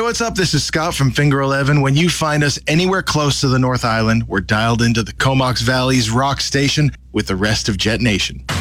what's up? This is Scott from Finger 11. When you find us anywhere close to the North Island, we're dialed into the Comox Valley's rock station with the rest of Jet Nation.